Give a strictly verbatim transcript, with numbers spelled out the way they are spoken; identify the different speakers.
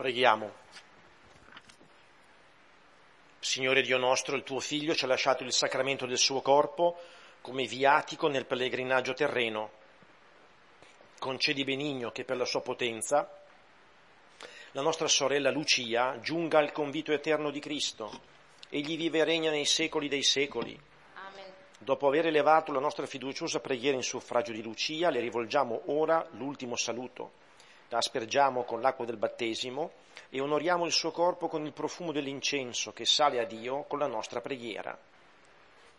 Speaker 1: Preghiamo. Signore Dio nostro, il tuo Figlio ci ha lasciato il sacramento del suo corpo come viatico nel pellegrinaggio terreno. Concedi benigno che per la sua potenza la nostra sorella Lucia giunga al convito eterno di Cristo. Egli vive e regna nei secoli dei secoli.
Speaker 2: Amen.
Speaker 1: Dopo aver elevato la nostra fiduciosa preghiera in suffragio di Lucia, le rivolgiamo ora l'ultimo saluto. La aspergiamo con l'acqua del battesimo e onoriamo il suo corpo con il profumo dell'incenso che sale a Dio con la nostra preghiera.